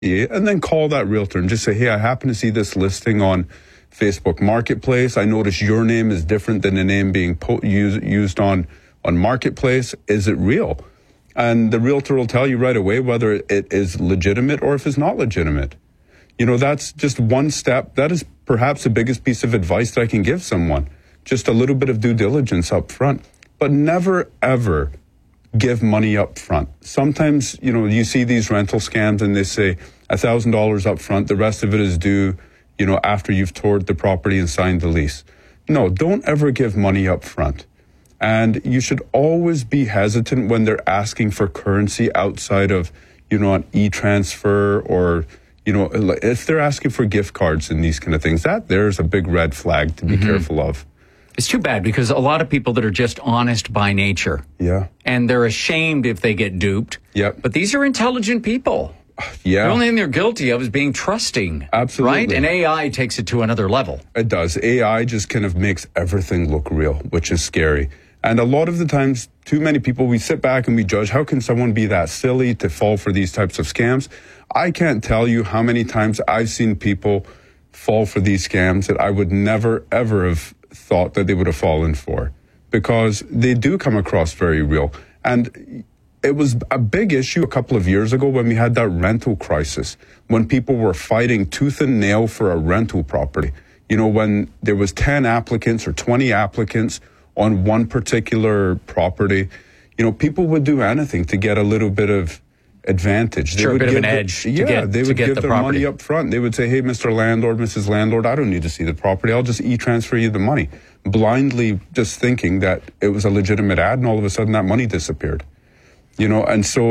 and then call that realtor and just say, hey, I happen to see this listing on Facebook Marketplace. I notice your name is different than the name being used on Marketplace. Is it real? And the realtor will tell you right away whether it is legitimate or if it's not legitimate. You know, that's just one step. That is perhaps the biggest piece of advice that I can give someone. Just a little bit of due diligence up front, but never, ever give money up front. Sometimes, you know, you see these rental scams and they say $1,000 up front. The rest of it is due, you know, after you've toured the property and signed the lease. No, don't ever give money up front. And you should always be hesitant when they're asking for currency outside of, you know, an e-transfer or, you know, if they're asking for gift cards and these kind of things, there's a big red flag to be careful of. It's too bad because a lot of people that are just honest by nature. Yeah. And they're ashamed if they get duped. Yep. But these are intelligent people. Yeah. The only thing they're guilty of is being trusting. Absolutely. Right? And AI takes it to another level. It does. AI just kind of makes everything look real, which is scary. And a lot of the times, too many people, we sit back and we judge, how can someone be that silly to fall for these types of scams? I can't tell you how many times I've seen people fall for these scams that I would never, ever have thought that they would have fallen for, because they do come across very real. And it was a big issue a couple of years ago when we had that rental crisis, when people were fighting tooth and nail for a rental property. You know, when there was 10 applicants or 20 applicants on one particular property, you know, people would do anything to get a little bit of advantage. Sure, a bit of an edge. They would give their money up front. They would say, hey, Mr. Landlord, Mrs. Landlord, I don't need to see the property. I'll just e-transfer you the money. Blindly just thinking that it was a legitimate ad, and all of a sudden that money disappeared. You know, and so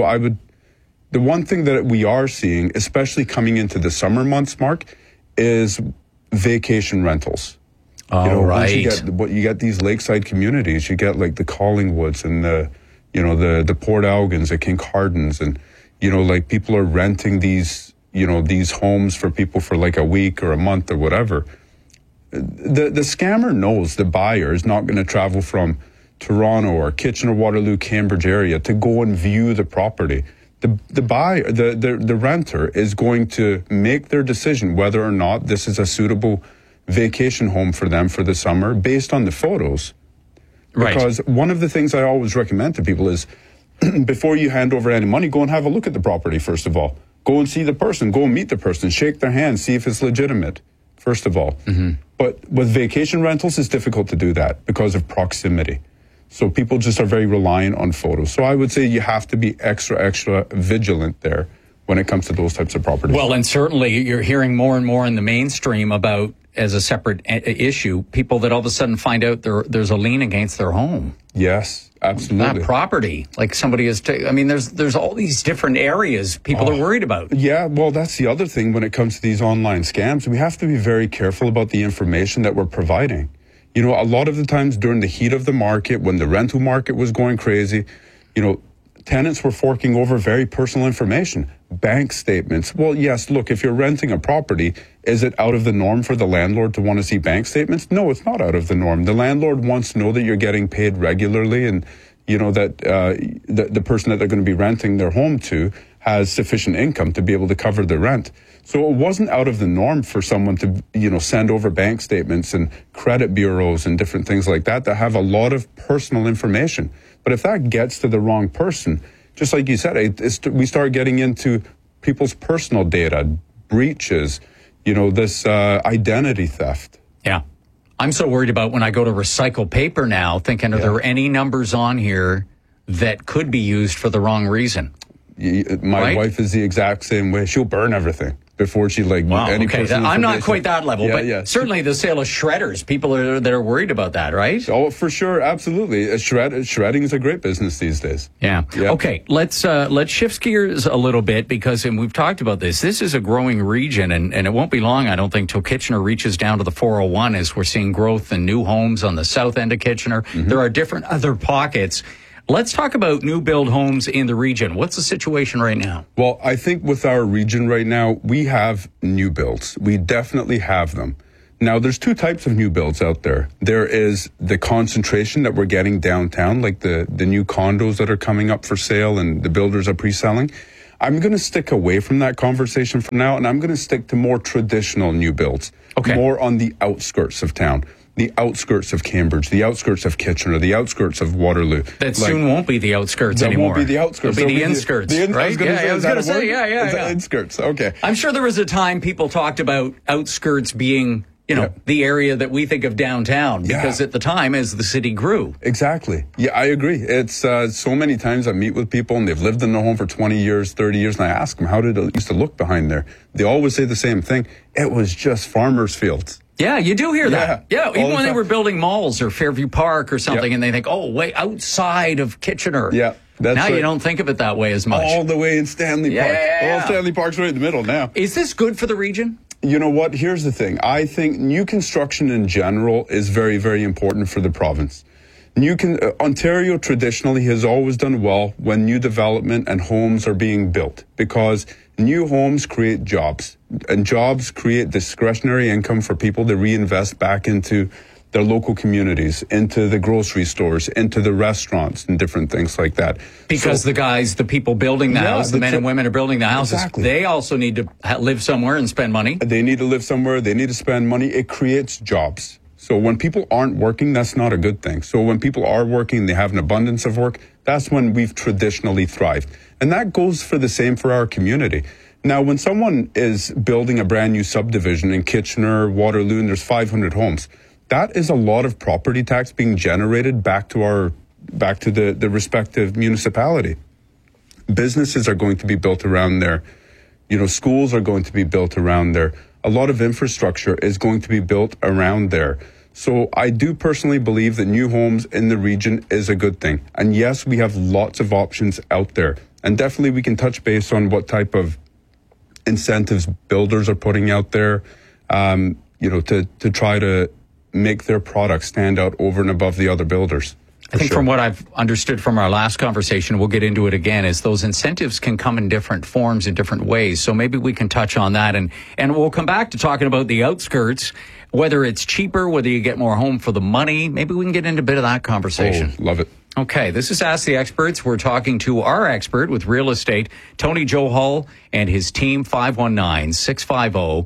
the one thing that we are seeing, especially coming into the summer months, Mark, is vacation rentals. Oh, you know, right. You get these lakeside communities. You get like the Collingwoods and the Port Elgins, the Kincardines, and you know, like people are renting these, you know, these homes for people for like a week or a month or whatever. The scammer knows the buyer is not going to travel from Toronto or Kitchener, Waterloo, Cambridge area to go and view the property. The buyer, the renter is going to make their decision whether or not this is a suitable vacation home for them for the summer based on the photos. Right. Because one of the things I always recommend to people is before you hand over any money, go and have a look at the property, first of all. Go and see the person. Go and meet the person. Shake their hand. See if it's legitimate, first of all. Mm-hmm. But with vacation rentals, it's difficult to do that because of proximity. So people just are very reliant on photos. So I would say you have to be extra vigilant there when it comes to those types of properties. Well, and certainly you're hearing more and more in the mainstream about, as a separate issue, people that all of a sudden find out there's a lien against their home. Yes, absolutely. That property, like somebody is, there's all these different areas people are worried about. Yeah, well, that's the other thing when it comes to these online scams. We have to be very careful about the information that we're providing. You know, a lot of the times during the heat of the market, when the rental market was going crazy, you know, tenants were forking over very personal information, bank statements. Well, yes, look, if you're renting a property, is it out of the norm for the landlord to want to see bank statements? No, it's not out of the norm. The landlord wants to know that you're getting paid regularly and, you know, that the person that they're going to be renting their home to has sufficient income to be able to cover the rent. So it wasn't out of the norm for someone to, you know, send over bank statements and credit bureaus and different things like that have a lot of personal information. But if that gets to the wrong person, just like you said, we start getting into people's personal data, breaches, you know, this identity theft. Yeah. I'm so worried about when I go to recycle paper now, thinking, are there any numbers on here that could be used for the wrong reason? My wife is the exact same way. She'll burn everything before she any personal I'm not quite that level, but certainly the sale of shredders, people that are worried about that, right? Oh, for sure, absolutely. Shredding is a great business these days. Yeah. Okay, let's shift gears a little bit because, and we've talked about this is a growing region, and it won't be long, I don't think, till Kitchener reaches down to the 401 as we're seeing growth in new homes on the south end of Kitchener. Mm-hmm. There are different other pockets. Let's talk about new build homes in the region. What's the situation right now? Well, I think with our region right now, we have new builds. We definitely have them. Now, there's two types of new builds out there. There is the concentration that we're getting downtown, like the new condos that are coming up for sale and the builders are pre-selling. I'm going to stick away from that conversation for now, and I'm going to stick to more traditional new builds. Okay. More on the outskirts of town, the outskirts of Cambridge, the outskirts of Kitchener, the outskirts of Waterloo. That soon won't be the outskirts anymore. That won't be the outskirts. It'll be the inskirts, right? I was going to say, yeah. Inskirts, okay. I'm sure there was a time people talked about outskirts being, the area that we think of downtown, because at the time, as the city grew. Exactly. Yeah, I agree. It's so many times I meet with people and they've lived in their home for 20 years, 30 years, and I ask them, how did it used to look behind there? They always say the same thing. It was just farmers' fields. Yeah, you do hear that. Yeah, even when they were building malls or Fairview Park or something, and they think, way outside of Kitchener. Yeah. That's now right. You don't think of it that way as much. All the way in Stanley Park. All Stanley Park's right in the middle now. Is this good for the region? You know what? Here's the thing. I think new construction in general is very, very important for the province. Ontario traditionally has always done well when new development and homes are being built, because new homes create jobs, and jobs create discretionary income for people to reinvest back into their local communities, into the grocery stores, into the restaurants and different things like that. Because the people building the house, the men and women are building the houses, exactly. They also need to live somewhere and spend money. They need to live somewhere. They need to spend money. It creates jobs. So when people aren't working, that's not a good thing. So when people are working, they have an abundance of work, that's when we've traditionally thrived. And that goes for the same for our community. Now, when someone is building a brand new subdivision in Kitchener, Waterloo, and there's 500 homes, that is a lot of property tax being generated back to the respective municipality. Businesses are going to be built around there. Schools are going to be built around there. A lot of infrastructure is going to be built around there. So I do personally believe that new homes in the region is a good thing. And yes, we have lots of options out there. And definitely we can touch base on what type of incentives builders are putting out there, to try to make their product stand out over and above the other builders. I think from what I've understood from our last conversation, we'll get into it again, is those incentives can come in different forms, in different ways. So maybe we can touch on that, and we'll come back to talking about the outskirts, whether it's cheaper, whether you get more home for the money. Maybe we can get into a bit of that conversation. Oh, love it. Okay, this is Ask the Experts. We're talking to our expert with real estate, Tony Johal, and his team, 519-650-5800,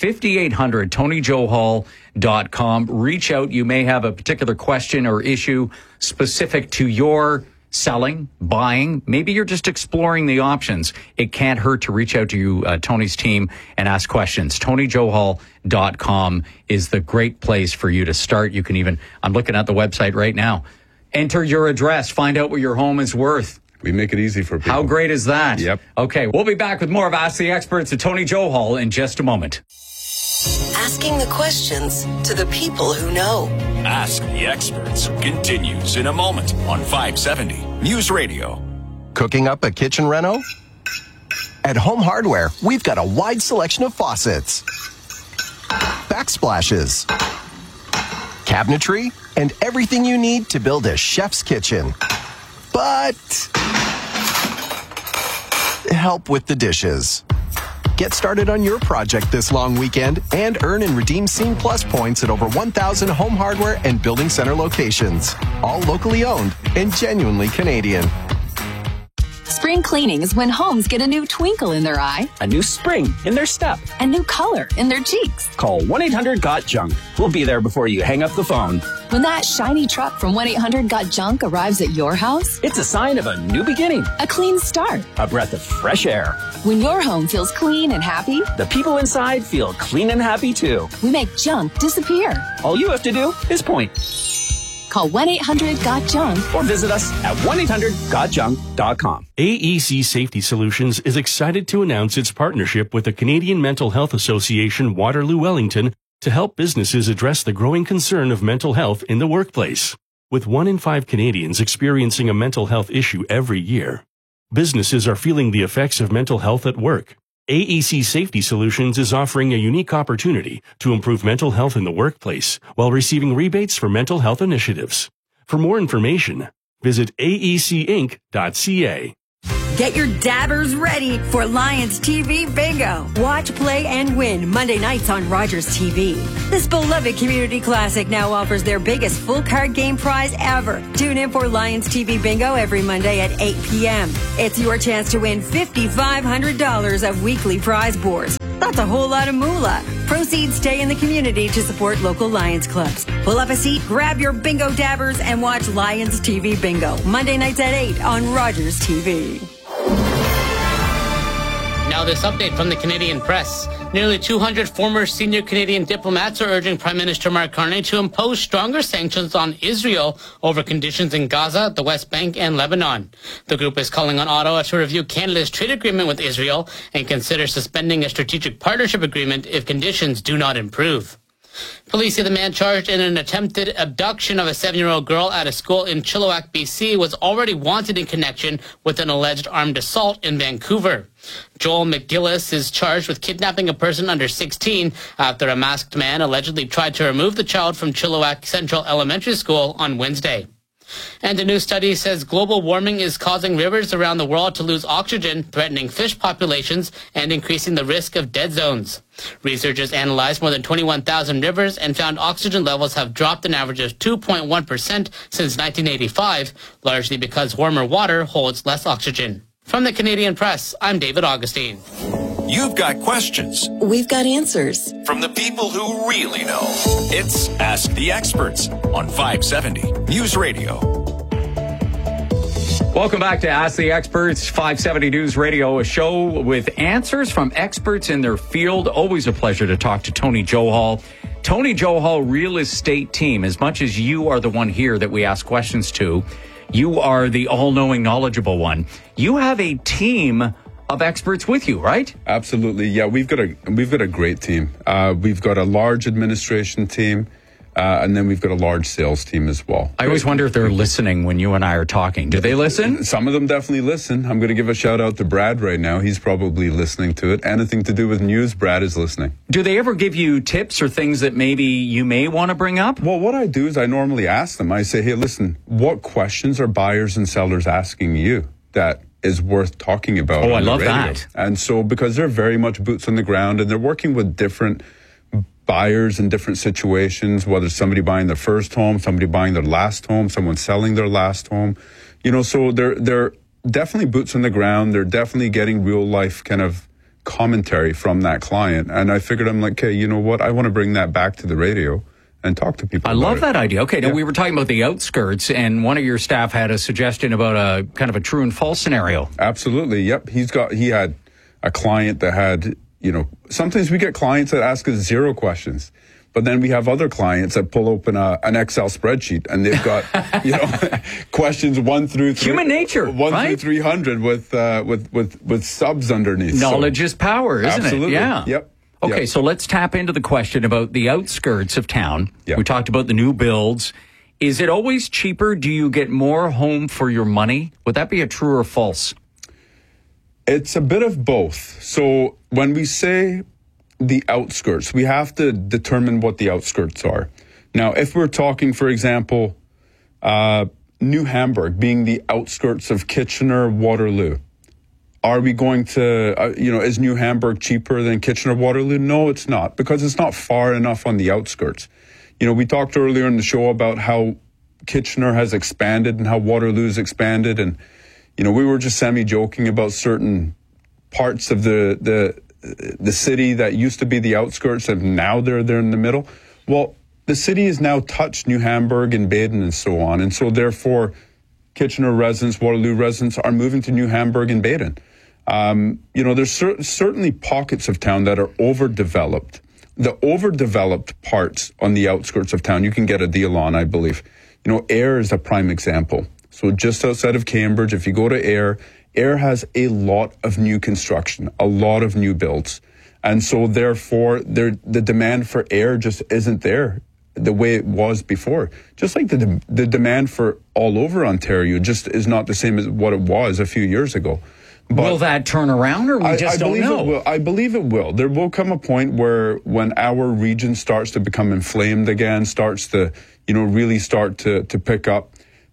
TonyJohal.com. Reach out. You may have a particular question or issue specific to your selling, buying. Maybe you're just exploring the options. It can't hurt to reach out to you, Tony's team, and ask questions. TonyJohal.com is the great place for you to start. You can even, I'm looking at the website right now, enter your address, find out what your home is worth. We make it easy for people. How great is that? Yep. Okay, we'll be back with more of Ask the Experts with Tony Johal in just a moment. Asking the questions to the people who know. Ask the Experts continues in a moment on 570 News Radio. Cooking up a kitchen reno? At Home Hardware, we've got a wide selection of faucets, backsplashes, cabinetry, and everything you need to build a chef's kitchen. But help with the dishes. Get started on your project this long weekend and earn and redeem Scene Plus points at over 1,000 Home Hardware and Building Center locations. All locally owned and genuinely Canadian. Spring cleaning is when homes get a new twinkle in their eye, a new spring in their step, a new color in their cheeks. Call 1-800-GOT-JUNK. We'll be there before you hang up the phone. When that shiny truck from 1-800-GOT-JUNK arrives at your house, it's a sign of a new beginning, a clean start, a breath of fresh air. When your home feels clean and happy, the people inside feel clean and happy too. We make junk disappear. All you have to do is point. Call 1-800-GOT-JUNK or visit us at 1-800-GOT-JUNK.com. AEC Safety Solutions is excited to announce its partnership with the Canadian Mental Health Association Waterloo Wellington to help businesses address the growing concern of mental health in the workplace. With 1 in 5 Canadians experiencing a mental health issue every year, businesses are feeling the effects of mental health at work. AEC Safety Solutions is offering a unique opportunity to improve mental health in the workplace while receiving rebates for mental health initiatives. For more information, visit aecinc.ca. Get your dabbers ready for Lions TV Bingo. Watch, play, and win Monday nights on Rogers TV. This beloved community classic now offers their biggest full card game prize ever. Tune in for Lions TV Bingo every Monday at 8 p.m. It's your chance to win $5,500 of weekly prize boards. That's a whole lot of moolah. Proceeds stay in the community to support local Lions clubs. Pull up a seat, grab your bingo dabbers, and watch Lions TV Bingo. Monday nights at 8 on Rogers TV. Now this update from the Canadian Press. Nearly 200 former senior Canadian diplomats are urging Prime Minister Mark Carney to impose stronger sanctions on Israel over conditions in Gaza, the West Bank, and Lebanon. The group is calling on Ottawa to review Canada's trade agreement with Israel and consider suspending a strategic partnership agreement if conditions do not improve. Police say the man charged in an attempted abduction of a 7-year-old girl at a school in Chilliwack, BC, was already wanted in connection with an alleged armed assault in Vancouver. Joel McGillis is charged with kidnapping a person under 16 after a masked man allegedly tried to remove the child from Chilliwack Central Elementary School on Wednesday. And a new study says global warming is causing rivers around the world to lose oxygen, threatening fish populations and increasing the risk of dead zones. Researchers analyzed more than 21,000 rivers and found oxygen levels have dropped an average of 2.1% since 1985, largely because warmer water holds less oxygen. From the Canadian Press, I'm David Augustine. You've got questions. We've got answers. From the people who really know. It's Ask the Experts on 570 News Radio. Welcome back to Ask the Experts, 570 News Radio, a show with answers from experts in their field. Always a pleasure to talk to Tony Johal. Tony Johal Real Estate Team. As much as you are the one here that we ask questions to, you are the all-knowing, knowledgeable one. You have a team of experts with you, right? Absolutely. Yeah, we've got a great team. We've got a large administration team, and then we've got a large sales team as well. I always wonder if they're listening when you and I are talking. Do they listen? Some of them definitely listen. I'm going to give a shout out to Brad right now. He's probably listening to it. Anything to do with news, Brad is listening. Do they ever give you tips or things that maybe you may want to bring up? Well, what I do is I normally ask them. I say, hey, listen, what questions are buyers and sellers asking you that is worth talking about? Oh, I love that. And so because they're very much boots on the ground and they're working with different buyers in different situations, whether it's somebody buying their first home, somebody buying their last home, someone selling their last home, so they're definitely boots on the ground. They're definitely getting real life kind of commentary from that client. And I figured, I'm like, okay, you know what? I want to bring that back to the radio and talk to people. I love that idea. Okay, now we were talking about the outskirts, and one of your staff had a suggestion about a kind of a true and false scenario. Absolutely. Yep. He had a client that had, sometimes we get clients that ask us 0 questions, but then we have other clients that pull open an Excel spreadsheet and they've got, questions 1 through 3. Human nature, 1 right? through 300 with subs underneath. Knowledge is power, isn't absolutely. it? Yeah. Yep. Okay, so let's tap into the question about the outskirts of town. We talked about the new builds. Is it always cheaper? Do you get more home for your money? Would that be a true or false? It's a bit of both. So when we say the outskirts, we have to determine what the outskirts are. Now, if we're talking, for example, New Hamburg being the outskirts of Kitchener, Waterloo, are we going to, is New Hamburg cheaper than Kitchener, Waterloo? No, it's not, because it's not far enough on the outskirts. We talked earlier in the show about how Kitchener has expanded and how Waterloo has expanded. And, we were just semi-joking about certain parts of the city that used to be the outskirts and now they're in the middle. Well, the city has now touched New Hamburg and Baden and so on. And so therefore, Kitchener residents, Waterloo residents are moving to New Hamburg and Baden. There's certainly pockets of town that are overdeveloped. The overdeveloped parts on the outskirts of town, you can get a deal on, I believe. Ayr is a prime example. So just outside of Cambridge, if you go to Ayr, Ayr has a lot of new construction, a lot of new builds. And so therefore, the demand for Ayr just isn't there the way it was before. Just like the demand for all over Ontario just is not the same as what it was a few years ago. But will that turn around, or we just don't know? I believe it will. There will come a point where when our region starts to become inflamed again, starts to, really start to pick up,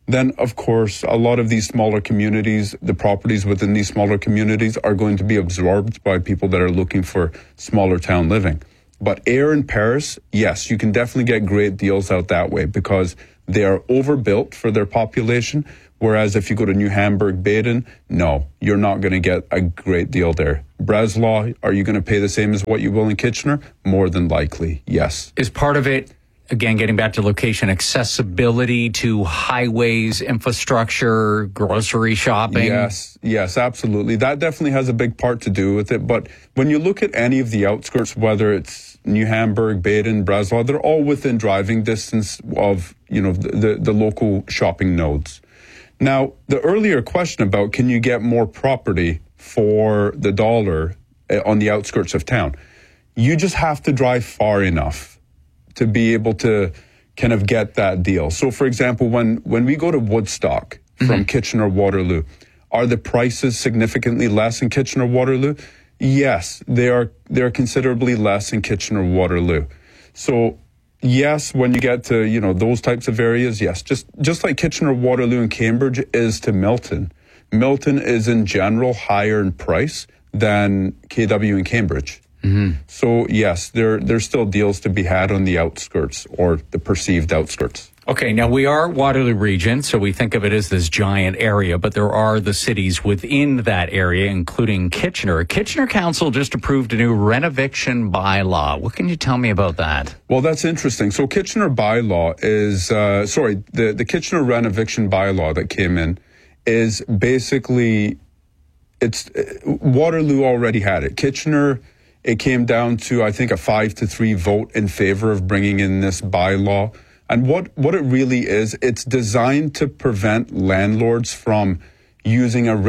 then of course a lot of these smaller communities, the properties within these smaller communities are going to be absorbed by people that are looking for smaller town living. But Ayr and Paris, yes, you can definitely get great deals out that way because they are overbuilt for their population. Whereas if you go to New Hamburg, Baden, no, you're not going to get a great deal there. Breslau, are you going to pay the same as what you will in Kitchener? More than likely, yes. Is part of it, again, getting back to location, accessibility to highways, infrastructure, grocery shopping? Yes, absolutely. That definitely has a big part to do with it. But when you look at any of the outskirts, whether it's New Hamburg, Baden, Breslau, they're all within driving distance of, the local shopping nodes. Now, the earlier question about can you get more property for the dollar on the outskirts of town, you just have to drive far enough to be able to kind of get that deal. So, for example, when we go to Woodstock from Kitchener-Waterloo, are the prices significantly less in Kitchener-Waterloo? Yes, they are considerably less in Kitchener-Waterloo. So, yes, when you get to, those types of areas, yes. Just like Kitchener-Waterloo and Cambridge is to Milton. Milton is in general higher in price than KW and Cambridge. So, yes, there's still deals to be had on the outskirts or the perceived outskirts. Okay, now we are Waterloo Region, so we think of it as this giant area, but there are the cities within that area, including Kitchener. Kitchener Council just approved a new renovation bylaw. What can you tell me about that? Well, that's interesting. So Kitchener bylaw is, the Kitchener renovation bylaw that came in is basically, Waterloo already had it. Kitchener, it came down to, I think, a 5-3 vote in favor of bringing in this bylaw. And what it really is, it's designed to prevent landlords from using a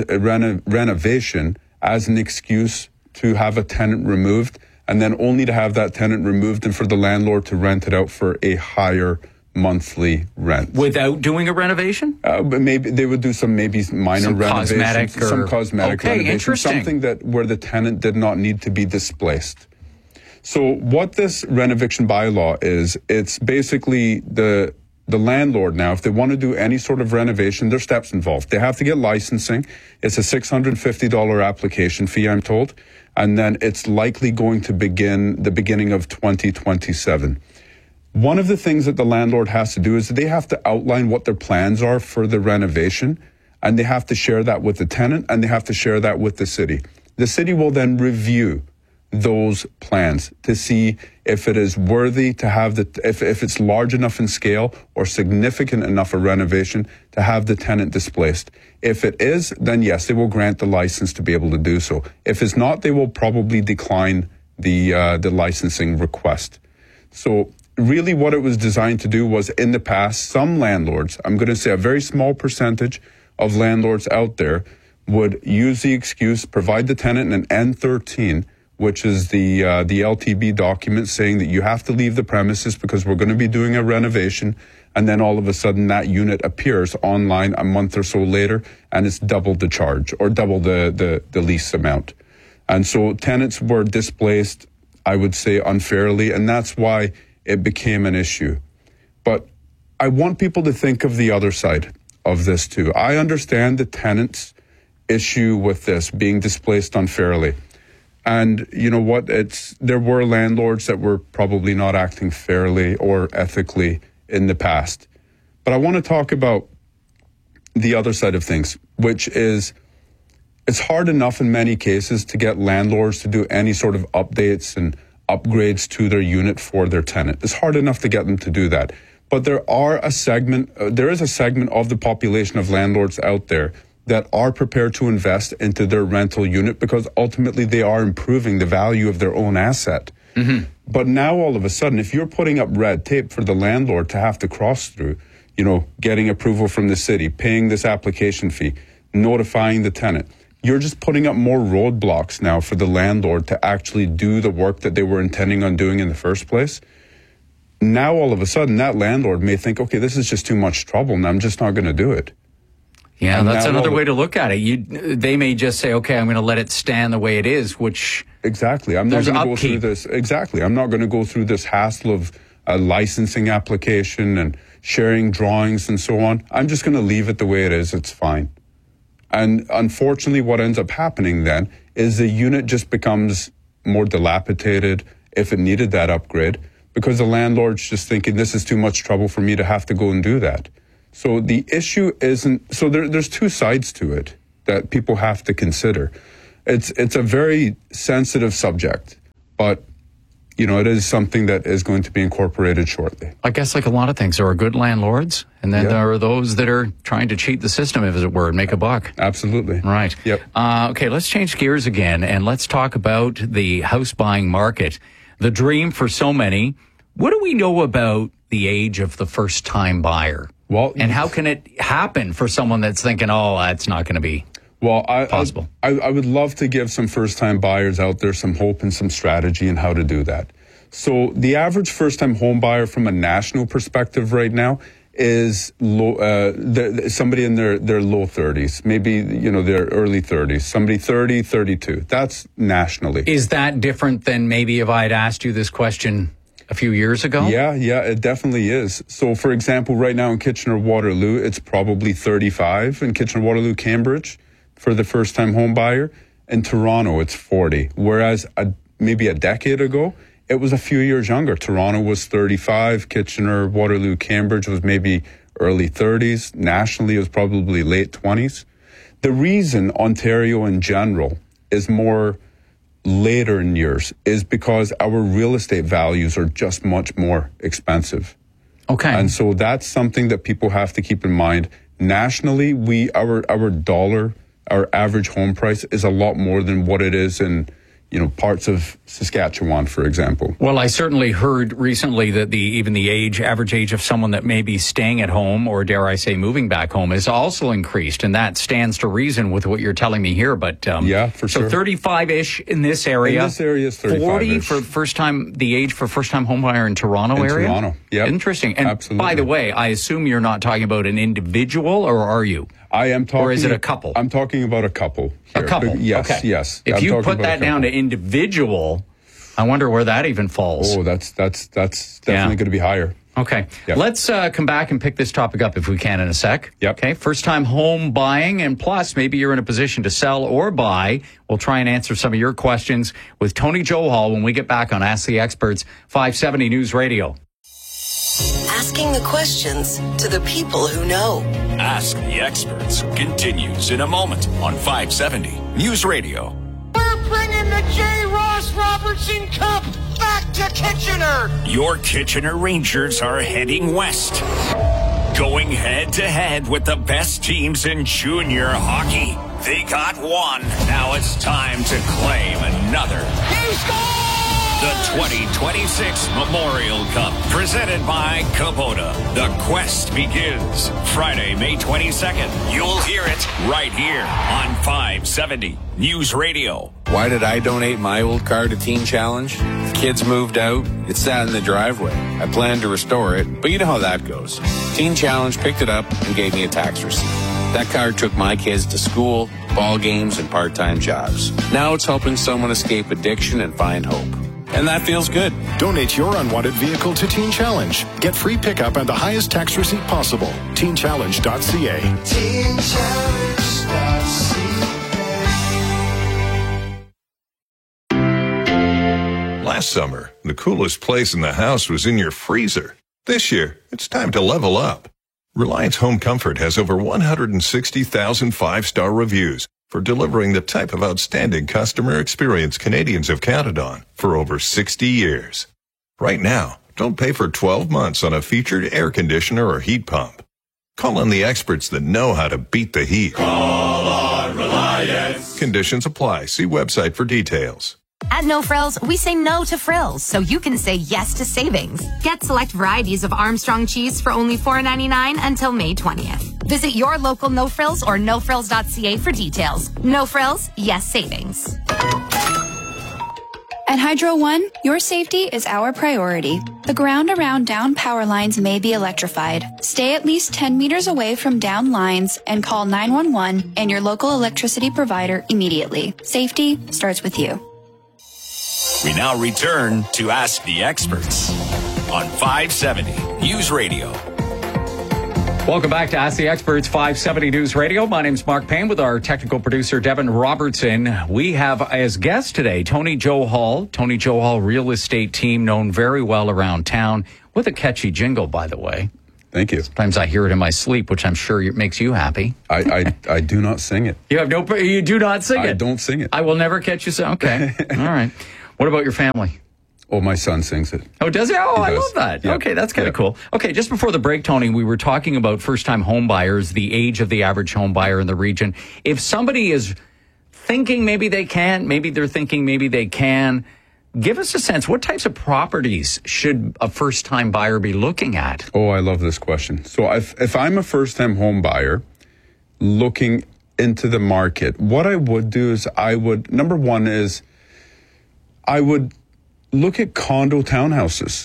renovation as an excuse to have a tenant removed, and then only to have that tenant removed and for the landlord to rent it out for a higher monthly rent. Without doing a renovation? But maybe they would do some minor renovations. Some cosmetic renovation. Interesting. Something where the tenant did not need to be displaced. So what this renovation bylaw is, it's basically the landlord now, if they want to do any sort of renovation, there's steps involved. They have to get licensing. It's a $650 application fee, I'm told. And then it's likely going to begin the beginning of 2027. One of the things that the landlord has to do is they have to outline what their plans are for the renovation, and they have to share that with the tenant, and they have to share that with the city. The city will then review those plans to see if it is worthy to have if it's large enough in scale or significant enough a renovation to have the tenant displaced. If it is, then yes, they will grant the license to be able to do so. If it's not, they will probably decline the licensing request. So really what it was designed to do was, in the past, some landlords, I'm going to say a very small percentage of landlords out there, would use the excuse, provide the tenant an N13, which is the LTB document saying that you have to leave the premises because we're going to be doing a renovation, and then all of a sudden that unit appears online a month or so later, and it's double the charge or double the lease amount. And so tenants were displaced, I would say, unfairly, and that's why it became an issue. But I want people to think of the other side of this too. I understand the tenants' issue with this being displaced unfairly. And you know what? There were landlords that were probably not acting fairly or ethically in the past. But I want to talk about the other side of things, which is it's hard enough in many cases to get landlords to do any sort of updates and upgrades to their unit for their tenant. It's hard enough to get them to do that. But there is a segment of the population of landlords out there that are prepared to invest into their rental unit because ultimately they are improving the value of their own asset. Mm-hmm. But now all of a sudden, if you're putting up red tape for the landlord to have to cross through, getting approval from the city, paying this application fee, notifying the tenant, you're just putting up more roadblocks now for the landlord to actually do the work that they were intending on doing in the first place. Now all of a sudden, that landlord may think, okay, this is just too much trouble and I'm just not going to do it. Yeah, and that's another way to look at it. They may just say, okay, I'm going to let it stand the way it is, which... Exactly. I'm not going to go through this. Exactly. I'm not going to go through this hassle a licensing application and sharing drawings and so on. I'm just going to leave it the way it is. It's fine. And unfortunately, what ends up happening then is the unit just becomes more dilapidated if it needed that upgrade, because the landlord's just thinking, this is too much trouble for me to have to go and do that. So the issue isn't, so there's two sides to it that people have to consider. It's a very sensitive subject, but it is something that is going to be incorporated shortly. I guess like a lot of things, there are good landlords, and then there are those that are trying to cheat the system, as it were, and make a buck. Absolutely. Right. Yep. Okay, let's change gears again, and let's talk about the house buying market. The dream for so many. What do we know about the age of the first-time buyer? Well, and how can it happen for someone that's thinking, oh, that's not going to be possible? I would love to give some first-time buyers out there some hope and some strategy in how to do that. So the average first-time home buyer from a national perspective right now is somebody in their low 30s, maybe, their early 30s, somebody 30, 32. That's nationally. Is that different than maybe if I had asked you this question a few years ago? Yeah, it definitely is. So, for example, right now in Kitchener-Waterloo, it's probably 35 in Kitchener-Waterloo, Cambridge for the first-time home buyer. In Toronto, it's 40. Whereas maybe a decade ago, it was a few years younger. Toronto was 35, Kitchener-Waterloo, Cambridge was maybe early 30s. Nationally, it was probably late 20s. The reason Ontario in general is more later in years is because our real estate values are just much more expensive. Okay. And so that's something that people have to keep in mind. Nationally, our average home price is a lot more than what it is in parts of Saskatchewan, for example. Well, I certainly heard recently that even the average age of someone that may be staying at home, or dare I say moving back home, is also increased, and that stands to reason with what you're telling me here. But yeah, for sure. So 35-ish in this area. In this area is 35-ish. 40 the age for first-time homebuyer in Toronto area? In Toronto, yeah. Interesting. And absolutely. By the way, I assume you're not talking about an individual, or are you? I am talking. Or is it a couple? I'm talking about a couple here. A couple? Yes, okay. Yes. If you put that down to individual, I wonder where that even falls. Oh, that's definitely going to be higher. Okay. Yep. Let's come back and pick this topic up if we can in a sec. Yep. Okay. First-time home buying, and plus maybe you're in a position to sell or buy. We'll try and answer some of your questions with Tony Johal when we get back on Ask the Experts, 570 News Radio. Asking the questions to the people who know. Ask the Experts continues in a moment on 570 News Radio. We're bringing the J. Ross Robertson Cup back to Kitchener. Your Kitchener Rangers are heading west, going head-to-head with the best teams in junior hockey. They got one. Now it's time to claim another. He scored! The 2026 Memorial Cup, presented by Kubota. The quest begins Friday, May 22nd. You'll hear it right here on 570 News Radio. Why did I donate my old car to Teen Challenge? The kids moved out. It sat in the driveway. I planned to restore it, but you know how that goes. Teen Challenge picked it up and gave me a tax receipt. That car took my kids to school, ball games, and part-time jobs. Now it's helping someone escape addiction and find hope. And that feels good. Donate your unwanted vehicle to Teen Challenge. Get free pickup and the highest tax receipt possible. TeenChallenge.ca. TeenChallenge.ca. Last summer, the coolest place in the house was in your freezer. This year, it's time to level up. Reliance Home Comfort has over 160,000 five-star reviews for delivering the type of outstanding customer experience Canadians have counted on for over 60 years. Right now, don't pay for 12 months on a featured air conditioner or heat pump. Call on the experts that know how to beat the heat. Call on Reliance. Conditions apply. See website for details. At No Frills, we say no to frills, so you can say yes to savings. Get select varieties of Armstrong cheese for only $4.99 until May 20th. Visit your local No Frills or nofrills.ca for details. No Frills, yes savings. At Hydro One, your safety is our priority. The ground around down power lines may be electrified. Stay at least 10 meters away from down lines and call 911 and your local electricity provider immediately. Safety starts with you. We now return to Ask the Experts. on 570 News Radio. Welcome back to Ask the Experts, 570 News Radio. My name's Mark Payne with our technical producer, Devin Robertson. We have as guest today, Tony Joe Hall. Tony Joe Hall, real estate team known very well around town with a catchy jingle, by the way. Thank you. Sometimes I hear it in my sleep, which I'm sure makes you happy. I do not sing it. You do not sing it? I don't sing it. I will never catch you singing. Okay. All right. What about your family? Oh, my son sings it. Oh, does he? Oh, I love that. Yeah. Okay, that's kind of cool. Okay, just before the break, Tony, we were talking about first-time home buyers, the age of the average home buyer in the region. If somebody is thinking maybe they can, maybe they're thinking maybe they can, give us a sense. What types of properties should a first-time buyer be looking at? Oh, I love this question. So if I'm a first-time home buyer looking into the market, what I would do is number one is I would look at condo townhouses.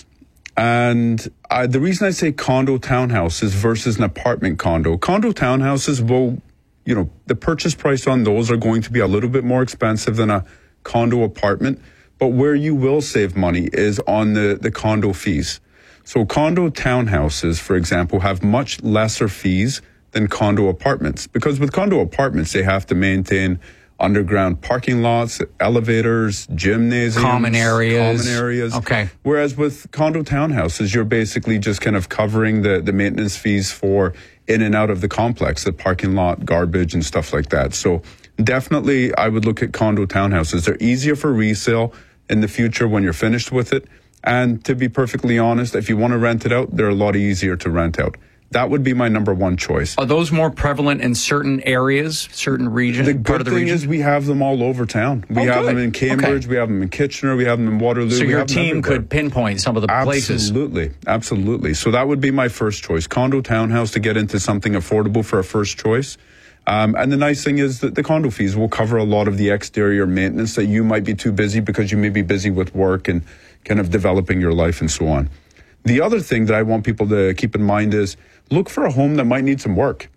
And the reason I say condo townhouses versus an apartment condo townhouses will, the purchase price on those are going to be a little bit more expensive than a condo apartment. But where you will save money is on the condo fees. So condo townhouses, for example, have much lesser fees than condo apartments, because with condo apartments, they have to maintain underground parking lots, elevators, gymnasiums, common areas. Okay. Whereas with condo townhouses, you're basically just kind of covering the maintenance fees for in and out of the complex, the parking lot, garbage, and stuff like that. So definitely, I would look at condo townhouses. They're easier for resale in the future when you're finished with it. And to be perfectly honest, if you want to rent it out, they're a lot easier to rent out. That would be my number one choice. Are those more prevalent in certain areas, certain regions? The good thing is we have them all over town. We have them in Cambridge, we have them in Kitchener, we have them in Waterloo. So your team could pinpoint some of the places. Absolutely. So that would be my first choice. Condo townhouse to get into something affordable for a first choice. And the nice thing is that the condo fees will cover a lot of the exterior maintenance that you might be too busy because you may be busy with work and kind of developing your life and so on. The other thing that I want people to keep in mind is look for a home that might need some work.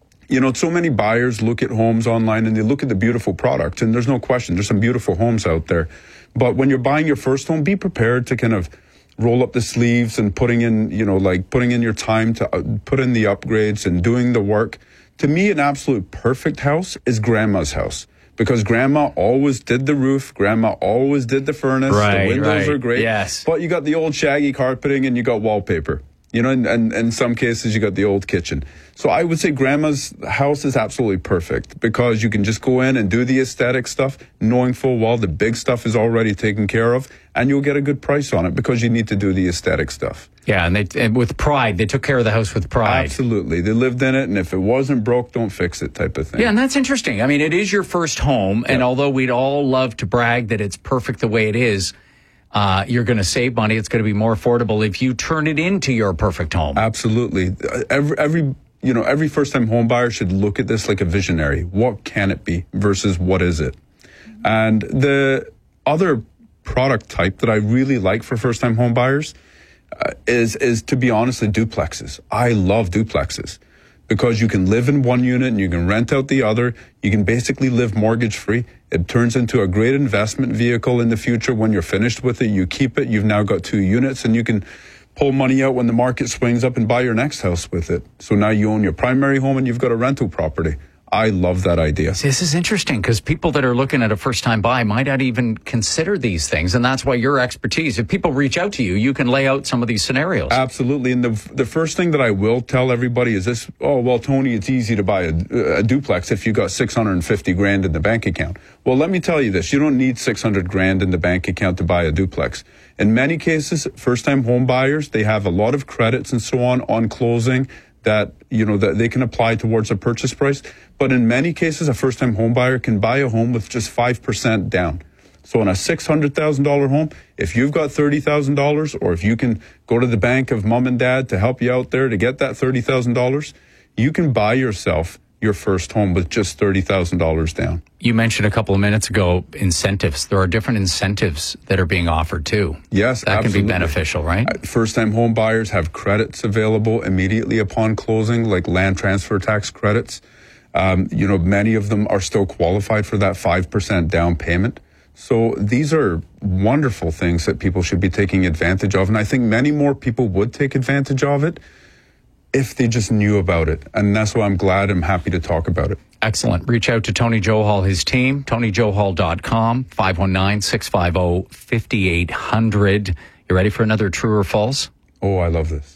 So many buyers look at homes online and they look at the beautiful product, and there's no question, there's some beautiful homes out there. But when you're buying your first home, be prepared to kind of roll up the sleeves and putting in your time to put in the upgrades and doing the work. To me, an absolute perfect house is grandma's house. Because grandma always did the roof, grandma always did the furnace, the windows are great. Yes. But you got the old shaggy carpeting and you got wallpaper. And in some cases you got the old kitchen. So I would say grandma's house is absolutely perfect because you can just go in and do the aesthetic stuff, knowing full well the big stuff is already taken care of, and you'll get a good price on it because you need to do the aesthetic stuff. Yeah, and with pride, they took care of the house with pride. Absolutely. They lived in it, and if it wasn't broke, don't fix it type of thing. Yeah, and that's interesting. I mean, it is your first home, and although we'd all love to brag that it's perfect the way it is, you're going to save money. It's going to be more affordable if you turn it into your perfect home. Absolutely. Every first-time home buyer should look at this like a visionary. What can it be versus what is it? And the other product type that I really like for first-time home buyers is, to be honest, the duplexes. I love duplexes because you can live in one unit and you can rent out the other. You can basically live mortgage-free. It turns into a great investment vehicle in the future. When you're finished with it, you keep it. You've now got 2 units, and you can pull money out when the market swings up and buy your next house with it. So now you own your primary home and you've got a rental property. I love that idea. This is interesting because people that are looking at a first-time buy might not even consider these things, and that's why your expertise. If people reach out to you, you can lay out some of these scenarios. Absolutely, and the first thing that I will tell everybody is this: Tony, it's easy to buy a duplex if you got $650,000 in the bank account. Well, let me tell you this: you don't need $600,000 in the bank account to buy a duplex. In many cases, first-time home buyers, they have a lot of credits and so on closing that that they can apply towards a purchase price. But in many cases, a first-time home buyer can buy a home with just 5% down. So on a $600,000 home, if you've got $30,000, or if you can go to the bank of mom and dad to help you out there to get that $30,000, you can buy yourself your first home with just $30,000 down. You mentioned a couple of minutes ago incentives. There are different incentives that are being offered too. Yes, that absolutely. Can be beneficial, right? First-time home buyers have credits available immediately upon closing, like land transfer tax credits. Many of them are still qualified for that 5% down payment. So these are wonderful things that people should be taking advantage of. And I think many more people would take advantage of it if they just knew about it. And that's why I'm happy to talk about it. Excellent. Reach out to Tony Johal, his team, TonyJohal.com, 519-650-5800. You ready for another true or false? Oh, I love this.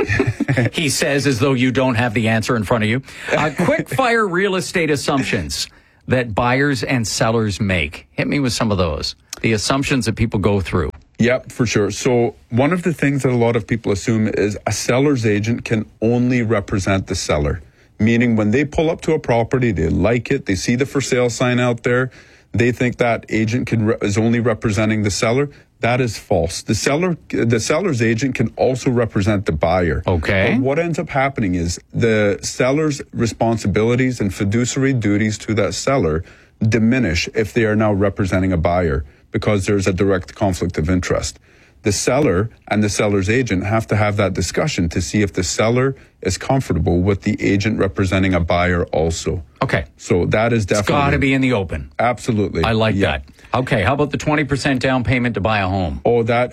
He says as though you don't have the answer in front of you. Quick fire real estate assumptions that buyers and sellers make. Hit me with some of those. The assumptions that people go through. Yep, for sure. So one of the things that a lot of people assume is a seller's agent can only represent the seller. Meaning when they pull up to a property, they like it, they see the for sale sign out there, they think that agent is only representing the seller. That is false. The seller's agent can also represent the buyer. Okay. But what ends up happening is the seller's responsibilities and fiduciary duties to that seller diminish if they are now representing a buyer because there's a direct conflict of interest. The seller and the seller's agent have to have that discussion to see if the seller is comfortable with the agent representing a buyer also. Okay. So that is definitely... It's got to be in the open. Absolutely. I like that. Okay, how about the 20% down payment to buy a home? Oh, that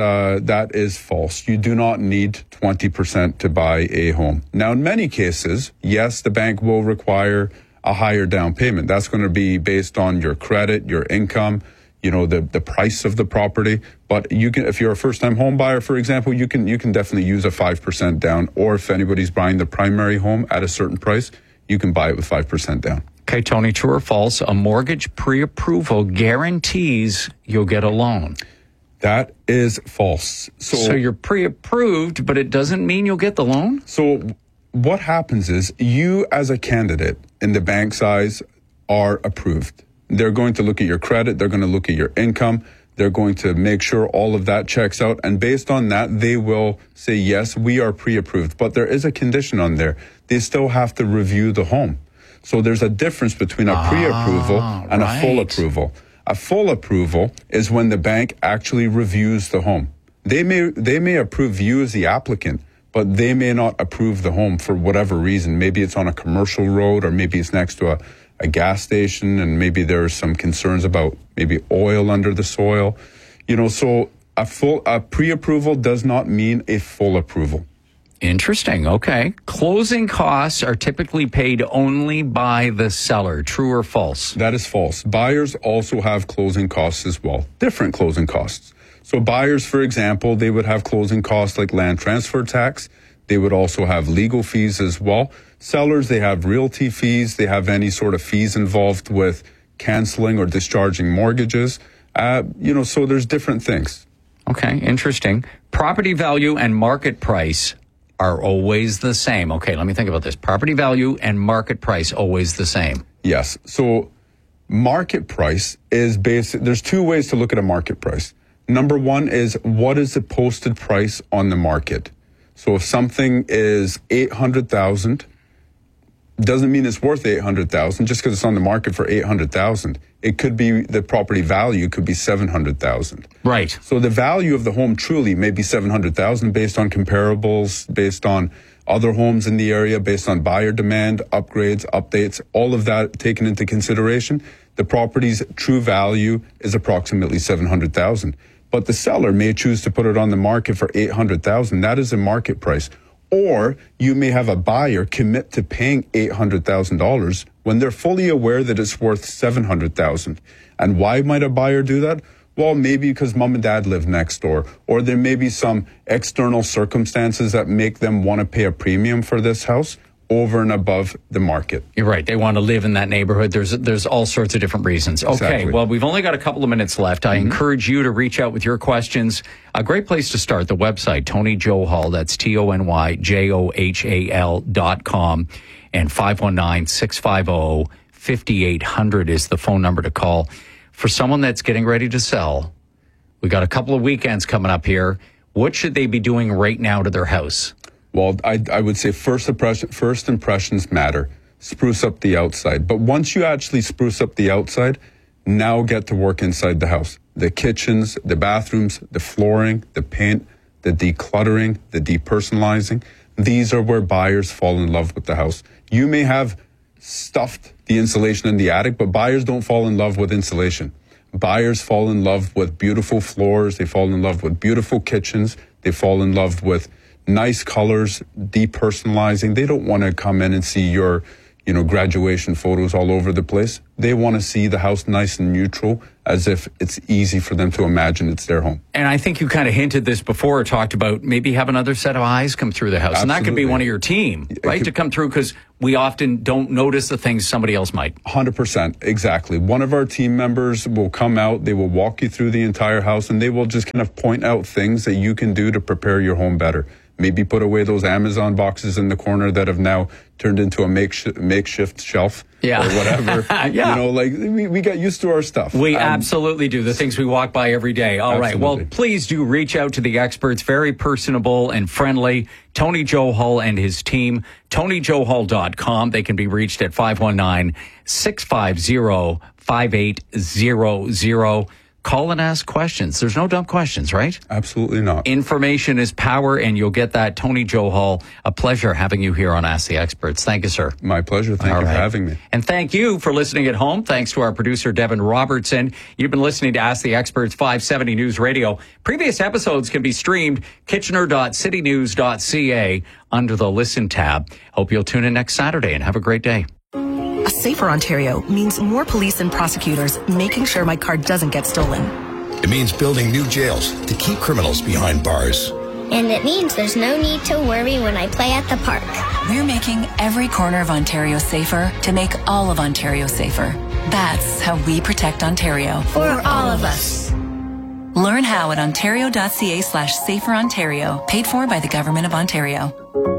is false. You do not need 20% to buy a home. Now, in many cases, yes, the bank will require a higher down payment. That's going to be based on your credit, your income, the price of the property. But you can, if you're a first-time home buyer, for example, you can definitely use a 5% down. Or if anybody's buying the primary home at a certain price, you can buy it with 5% down. Okay, Tony, true or false? A mortgage pre-approval guarantees you'll get a loan. That is false. So you're pre-approved, but it doesn't mean you'll get the loan? So what happens is you, as a candidate in the bank's eyes, are approved. They're going to look at your credit. They're going to look at your income. They're going to make sure all of that checks out. And based on that, they will say, yes, we are pre-approved. But there is a condition on there. They still have to review the home. So there's a difference between a pre-approval and a full approval. A full approval is when the bank actually reviews the home. They may approve you as the applicant, but they may not approve the home for whatever reason. Maybe it's on a commercial road, or maybe it's next to a gas station, and maybe there's some concerns about maybe oil under the soil. So a pre-approval does not mean a full approval. Interesting. Okay. Closing costs are typically paid only by the seller. True or false? That is false. Buyers also have closing costs as well. Different closing costs. So buyers, for example, they would have closing costs like land transfer tax. They would also have legal fees as well. Sellers, they have realty fees. They have any sort of fees involved with canceling or discharging mortgages. So there's different things. Okay. Interesting. Property value and market price are always the same. Okay, let me think about this. Property value and market price always the same. Yes. So market price is there's two ways to look at a market price. Number one is, what is the posted price on the market? So if something is $800,000, doesn't mean it's worth $800,000 just because it's on the market for $800,000. It could be the property value could be $700,000. Right. So the value of the home truly may be $700,000 based on comparables, based on other homes in the area, based on buyer demand, upgrades, updates, all of that taken into consideration. The property's true value is approximately $700,000. But the seller may choose to put it on the market for $800,000. That is a market price. Or you may have a buyer commit to paying $800,000 when they're fully aware that it's worth $700,000. And why might a buyer do that? Well, maybe because mom and dad live next door, or there may be some external circumstances that make them want to pay a premium for this house over and above the market. You're right. They want to live in that neighborhood. There's all sorts of different reasons. Okay, Exactly. Well, we've only got a couple of minutes left. I encourage you to reach out with your questions. A great place to start, the website, Tony Johal, that's TonyJohal.com, and 519-650-5800 is the phone number to call. For someone that's getting ready to sell, we got a couple of weekends coming up here. What should they be doing right now to their house? Well, I would say first impressions matter. Spruce up the outside. But once you actually spruce up the outside, now get to work inside the house. The kitchens, the bathrooms, the flooring, the paint, the decluttering, the depersonalizing. These are where buyers fall in love with the house. You may have stuffed the insulation in the attic, but buyers don't fall in love with insulation. Buyers fall in love with beautiful floors. They fall in love with beautiful kitchens. They fall in love with nice colors, depersonalizing. They don't want to come in and see your, graduation photos all over the place. They want to see the house nice and neutral, as if it's easy for them to imagine it's their home. And I think you kind of hinted this before, talked about maybe have another set of eyes come through the house. Absolutely. And that could be one of your team, right? To come through, because we often don't notice the things somebody else might. 100%, exactly. One of our team members will come out, they will walk you through the entire house, and they will just kind of point out things that you can do to prepare your home better. Maybe put away those Amazon boxes in the corner that have now turned into a makeshift shelf. Yeah. Or whatever. Yeah. We get used to our stuff. We absolutely do. The things we walk by every day. All right. Well, please do reach out to the experts. Very personable and friendly. Tony Joe Hull and his team. TonyJoeHull.com. They can be reached at 519-650-5800. Call and ask questions. There's no dumb questions, right? Absolutely not. Information is power, and you'll get that. Tony Joe Hull, a pleasure having you here on Ask the Experts. Thank you, sir. My pleasure. Thank you for having me. And thank you for listening at home. Thanks to our producer, Devin Robertson. You've been listening to Ask the Experts, 570 News Radio. Previous episodes can be streamed kitchener.citynews.ca under the Listen tab. Hope you'll tune in next Saturday, and have a great day. A safer Ontario means more police and prosecutors making sure my car doesn't get stolen. It means building new jails to keep criminals behind bars. And it means there's no need to worry when I play at the park. We're making every corner of Ontario safer to make all of Ontario safer. That's how we protect Ontario. For all of us. Learn how at ontario.ca/saferontario. Paid for by the Government of Ontario.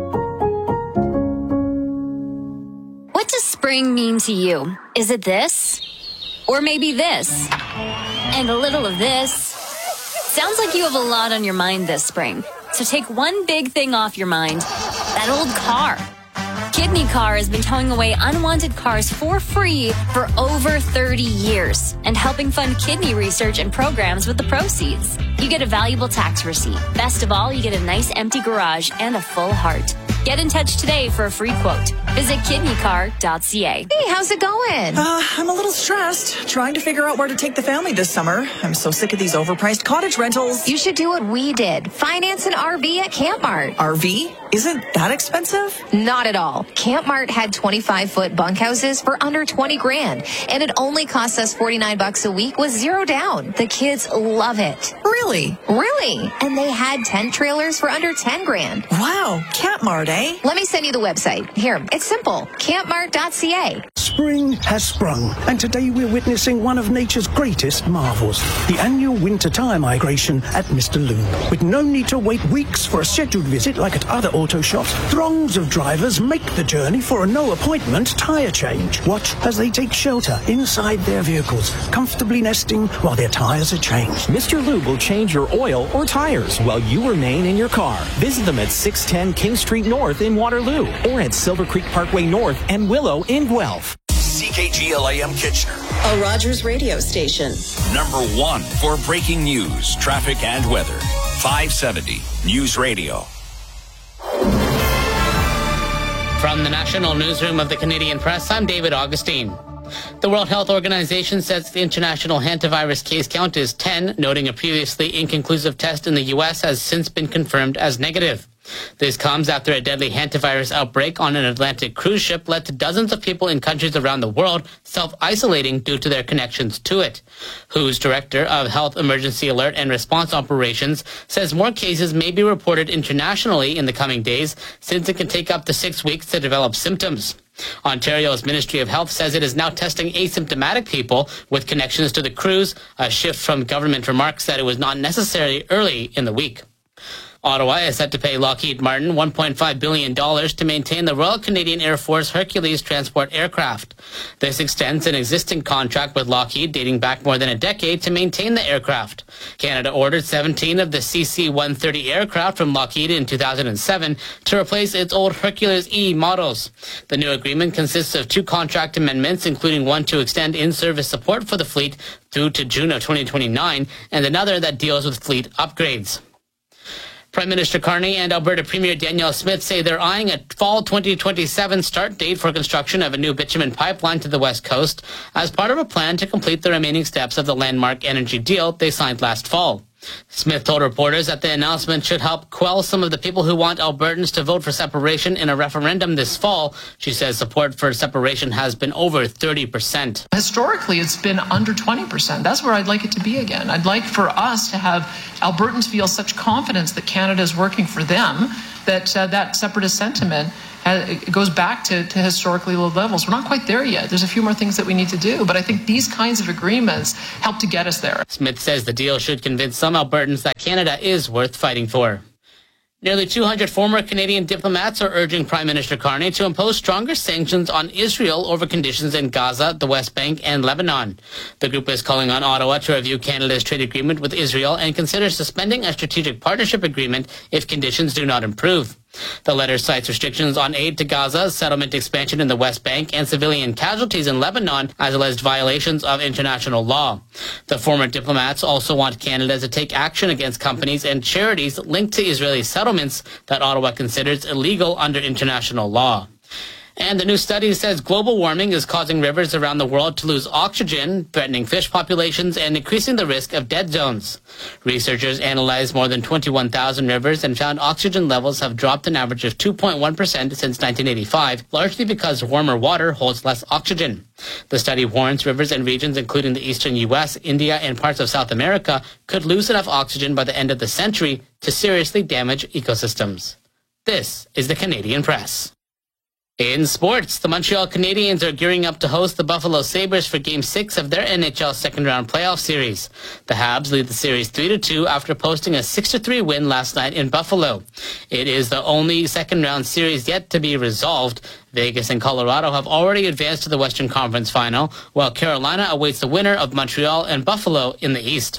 What does spring mean to you? Is it this? Or maybe this? And a little of this? Sounds like you have a lot on your mind this spring. So take one big thing off your mind. That old car. Kidney Car has been towing away unwanted cars for free for over 30 years and helping fund kidney research and programs with the proceeds. You get a valuable tax receipt. Best of all, you get a nice empty garage and a full heart. Get in touch today for a free quote. Visit kidneycar.ca. Hey, how's it going? I'm a little stressed, trying to figure out where to take the family this summer. I'm so sick of these overpriced cottage rentals. You should do what we did. Finance an RV at Camp Mart. RV? Isn't that expensive? Not at all. Camp Mart had 25-foot bunkhouses for under $20,000, and it only costs us $49 a week with zero down. The kids love it. Really? Really. And they had tent trailers for under $10,000. Wow. Camp Mart, eh? Let me send you the website. Here, it's simple. campmart.ca. Spring has sprung, and today we're witnessing one of nature's greatest marvels, the annual winter tire migration at Mr. Lube. With no need to wait weeks for a scheduled visit like at other auto shops, throngs of drivers make the journey for a no-appointment tire change. Watch as they take shelter inside their vehicles, comfortably nesting while their tires are changed. Mr. Lube will change your oil or tires while you remain in your car. Visit them at 610 King Street North in Waterloo or at Silver Creek Parkway North and Willow in Guelph. CKGLAM Kitchener, a Rogers radio station. Number 1 for breaking news, traffic, and weather. 570 News Radio. From the National Newsroom of the Canadian Press, I'm David Augustine. The World Health Organization says the international hantavirus case count is 10, noting a previously inconclusive test in the U.S. has since been confirmed as negative. This comes after a deadly hantavirus outbreak on an Atlantic cruise ship led to dozens of people in countries around the world self-isolating due to their connections to it. WHO's Director of Health Emergency Alert and Response Operations says more cases may be reported internationally in the coming days, since it can take up to 6 weeks to develop symptoms. Ontario's Ministry of Health says it is now testing asymptomatic people with connections to the cruise, a shift from government remarks that it was not necessary early in the week. Ottawa is set to pay Lockheed Martin $1.5 billion to maintain the Royal Canadian Air Force Hercules transport aircraft. This extends an existing contract with Lockheed dating back more than a decade to maintain the aircraft. Canada ordered 17 of the CC-130 aircraft from Lockheed in 2007 to replace its old Hercules E models. The new agreement consists of 2 contract amendments, including one to extend in-service support for the fleet through to June of 2029 and another that deals with fleet upgrades. Prime Minister Carney and Alberta Premier Danielle Smith say they're eyeing a fall 2027 start date for construction of a new bitumen pipeline to the West Coast as part of a plan to complete the remaining steps of the landmark energy deal they signed last fall. Smith told reporters that the announcement should help quell some of the people who want Albertans to vote for separation in a referendum this fall. She says support for separation has been over 30%. Historically, it's been under 20%. That's where I'd like it to be again. I'd like for us to have Albertans feel such confidence that Canada is working for them that that separatist sentiment it goes back to historically low levels. We're not quite there yet. There's a few more things that we need to do, but I think these kinds of agreements help to get us there. Smith says the deal should convince some Albertans that Canada is worth fighting for. Nearly 200 former Canadian diplomats are urging Prime Minister Carney to impose stronger sanctions on Israel over conditions in Gaza, the West Bank, and Lebanon. The group is calling on Ottawa to review Canada's trade agreement with Israel and consider suspending a strategic partnership agreement if conditions do not improve. The letter cites restrictions on aid to Gaza, settlement expansion in the West Bank, and civilian casualties in Lebanon as alleged violations of international law. The former diplomats also want Canada to take action against companies and charities linked to Israeli settlements that Ottawa considers illegal under international law. And the new study says global warming is causing rivers around the world to lose oxygen, threatening fish populations and increasing the risk of dead zones. Researchers analyzed more than 21,000 rivers and found oxygen levels have dropped an average of 2.1% since 1985, largely because warmer water holds less oxygen. The study warns rivers and regions including the eastern U.S., India, and parts of South America could lose enough oxygen by the end of the century to seriously damage ecosystems. This is the Canadian Press. In sports, the Montreal Canadiens are gearing up to host the Buffalo Sabres for Game 6 of their NHL second-round playoff series. The Habs lead the series 3-2 after posting a 6-3 win last night in Buffalo. It is the only second-round series yet to be resolved. Vegas and Colorado have already advanced to the Western Conference Final, while Carolina awaits the winner of Montreal and Buffalo in the East.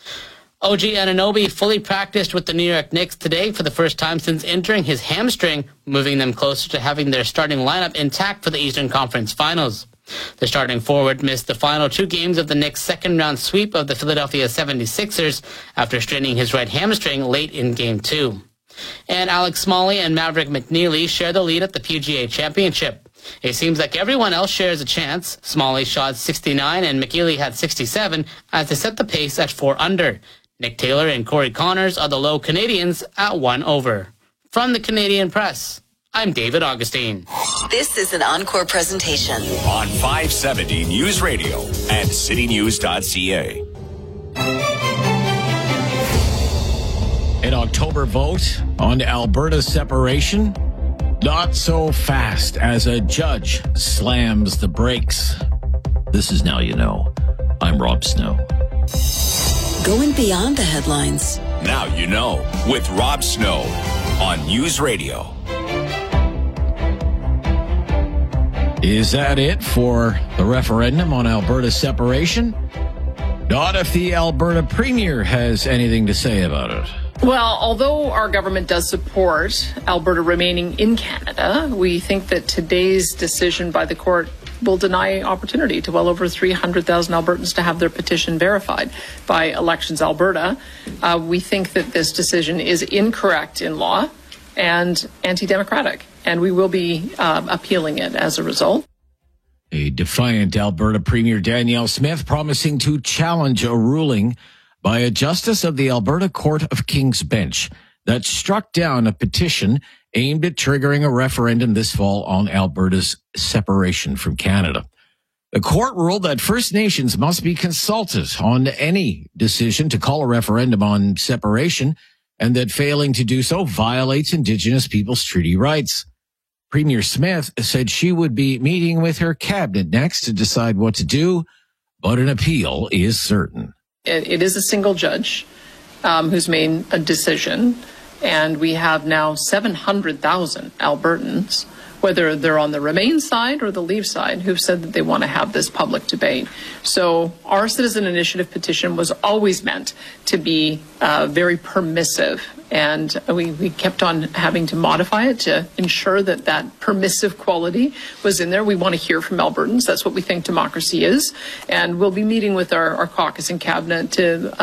OG Anunoby fully practiced with the New York Knicks today for the first time since injuring his hamstring, moving them closer to having their starting lineup intact for the Eastern Conference Finals. The starting forward missed the final 2 games of the Knicks' second-round sweep of the Philadelphia 76ers after straining his right hamstring late in Game 2. And Alex Smalley and Maverick McNeely share the lead at the PGA Championship. It seems like everyone else shares a chance. Smalley shot 69 and McNeely had 67 as they set the pace at 4 under. Nick Taylor and Corey Connors are the low Canadians at 1 over. From the Canadian Press, I'm David Augustine. This is an Encore presentation on 570 News Radio and citynews.ca. An October vote on Alberta separation. Not so fast as a judge slams the brakes. This is Now You Know. I'm Rob Snow. Going beyond the headlines. Now You Know with Rob Snow on News Radio. Is that it for the referendum on Alberta separation? Not if the Alberta Premier has anything to say about it. Well, although our government does support Alberta remaining in Canada, we think that today's decision by the court will deny opportunity to well over 300,000 Albertans to have their petition verified by Elections Alberta. We think that this decision is incorrect in law and anti-democratic, and we will be appealing it as a result. A defiant Alberta Premier Danielle Smith promising to challenge a ruling by a justice of the Alberta Court of King's Bench that struck down a petition aimed at triggering a referendum this fall on Alberta's separation from Canada. The court ruled that First Nations must be consulted on any decision to call a referendum on separation, and that failing to do so violates Indigenous peoples' treaty rights. Premier Smith said she would be meeting with her cabinet next to decide what to do, but an appeal is certain. It is a single judge who's made a decision, and we have now 700,000 Albertans, whether they're on the Remain side or the Leave side, who've said that they want to have this public debate. So our citizen initiative petition was always meant to be very permissive, and we kept on having to modify it to ensure that that permissive quality was in there. We want to hear from Albertans. That's what we think democracy is. And we'll be meeting with our caucus and cabinet to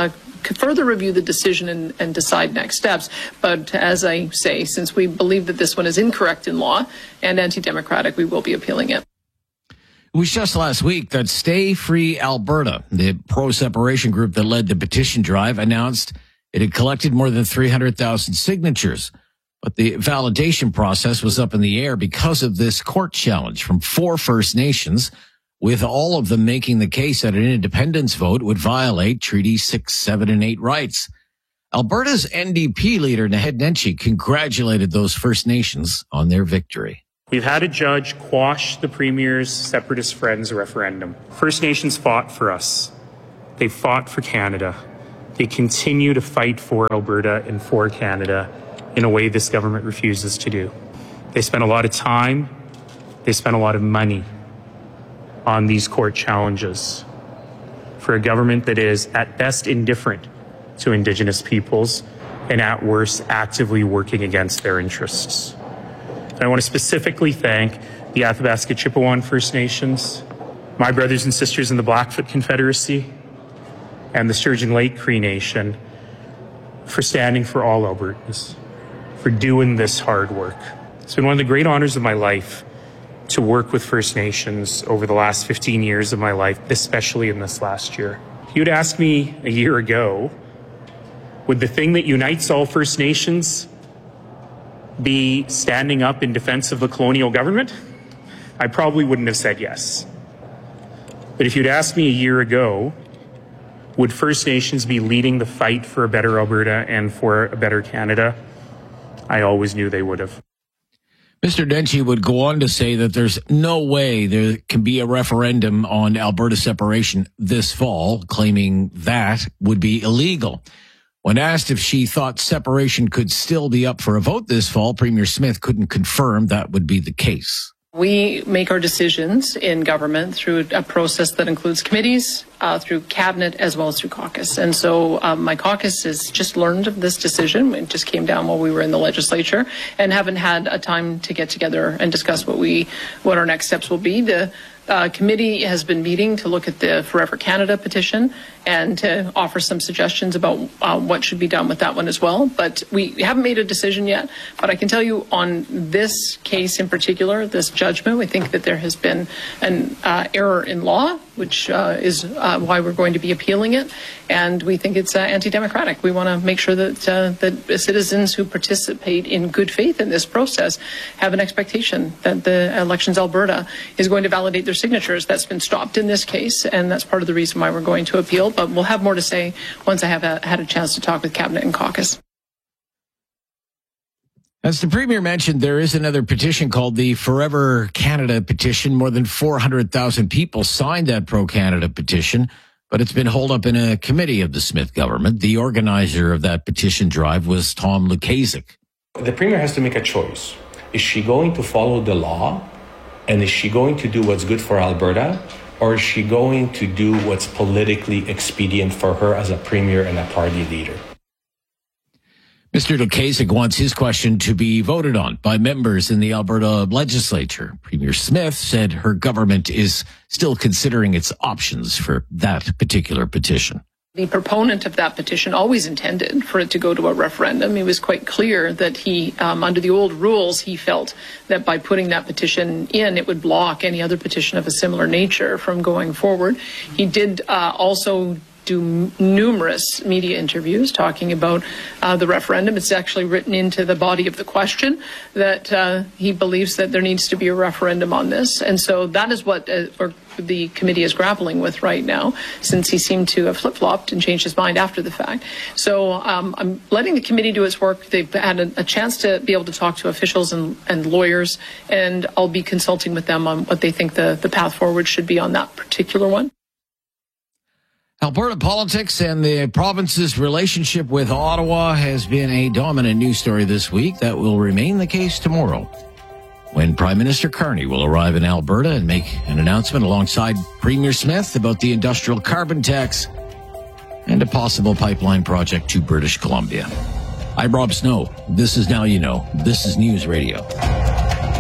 further review the decision and decide next steps. But as I say, since we believe that this one is incorrect in law and anti-democratic, we will be appealing it. It was just last week that Stay Free Alberta, the pro-separation group that led the petition drive, announced it had collected more than 300,000 signatures. But the validation process was up in the air because of this court challenge from 4 First Nations, with all of them making the case that an independence vote would violate Treaty 6, 7, and 8 rights. Alberta's NDP leader, Naheed Nenshi, congratulated those First Nations on their victory. We've had a judge quash the Premier's Separatist Friends referendum. First Nations fought for us. They fought for Canada. They continue to fight for Alberta and for Canada in a way this government refuses to do. They spent a lot of time, they spent a lot of money on these court challenges for a government that is at best indifferent to Indigenous peoples and at worst actively working against their interests. And I want to specifically thank the Athabasca Chippewa First Nations, my brothers and sisters in the Blackfoot Confederacy, and the Sturgeon Lake Cree Nation for standing for all Albertans, for doing this hard work. It's been one of the great honors of my life to work with First Nations over the last 15 years of my life, especially in this last year. If you'd asked me a year ago, would the thing that unites all First Nations be standing up in defense of the colonial government? I probably wouldn't have said yes. But if you'd asked me a year ago, would First Nations be leading the fight for a better Alberta and for a better Canada? I always knew they would have. Mr. Nenshi would go on to say that there's no way there can be a referendum on Alberta separation this fall, claiming that would be illegal. When asked if she thought separation could still be up for a vote this fall, Premier Smith couldn't confirm that would be the case. We make our decisions in government through a process that includes committees, through cabinet, as well as through caucus. And so my caucus has just learned of this decision. It just came down while we were in the legislature and haven't had a time to get together and discuss what our next steps will be. The committee has been meeting to look at the Forever Canada petition and to offer some suggestions about what should be done with that one as well. But we haven't made a decision yet. But I can tell you on this case in particular, this judgment, we think that there has been an error in law, which is why we're going to be appealing it. And we think it's anti-democratic. We want to make sure that that citizens who participate in good faith in this process have an expectation that the Elections Alberta is going to validate their signatures. That's been stopped in this case, and that's part of the reason why we're going to appeal. But we'll have more to say once I have had a chance to talk with Cabinet and caucus. As the Premier mentioned, there is another petition called the Forever Canada petition. More than 400,000 people signed that pro-Canada petition, but it's been holed up in a committee of the Smith government. The organizer of that petition drive was Tom Lukaszuk. The Premier has to make a choice. Is she going to follow the law? And is she going to do what's good for Alberta? Or is she going to do what's politically expedient for her as a Premier and a party leader? Mr. Lukaszuk wants his question to be voted on by members in the Alberta legislature. Premier Smith said her government is still considering its options for that particular petition. The proponent of that petition always intended for it to go to a referendum. He was quite clear that he, under the old rules, he felt that by putting that petition in, it would block any other petition of a similar nature from going forward. He did also do numerous media interviews talking about the referendum. It's actually written into the body of the question that he believes that there needs to be a referendum on this. And so that is what the committee is grappling with right now, since he seemed to have flip-flopped and changed his mind after the fact. So I'm letting the committee do its work. They've had a chance to be able to talk to officials and lawyers, and I'll be consulting with them on what they think the path forward should be on that particular one. Alberta politics and the province's relationship with Ottawa has been a dominant news story this week. That will remain the case tomorrow, when Prime Minister Carney will arrive in Alberta and make an announcement alongside Premier Smith about the industrial carbon tax and a possible pipeline project to British Columbia. I'm Rob Snow. This is Now You Know. This is News Radio.